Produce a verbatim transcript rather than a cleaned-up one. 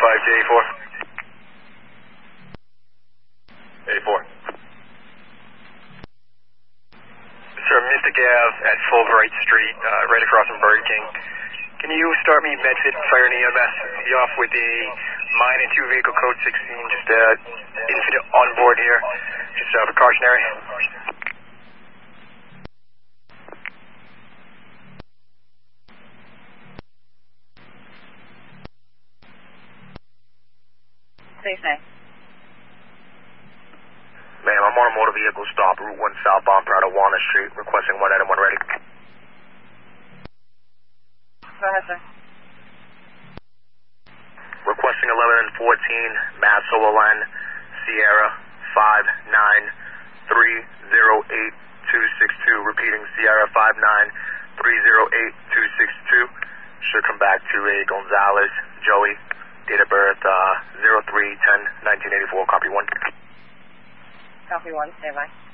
five to eighty-four. eighty-four. Sir, Mystic Ave at Fulbright Street, uh, right across from Burger King. Can you start me Medford Fire and E M S? I'll be off with a mine and two vehicle code sixteen, just uh, infinite on board here. Just uh, precautionary. Please say. Ma'am, I'm on a motor vehicle stop, Route one southbound, Prado Walnut Street, requesting one item when ready. Go ahead, sir. Requesting eleven and fourteen, Mass O L N, Sierra, five nine three zero eight two six two. Repeating, Sierra, five nine three zero eight two six two. Should come back to a Gonzalez, Joey, date of birth, uh, zero three ten nineteen eighty-four, copy one. Copy one, stay by.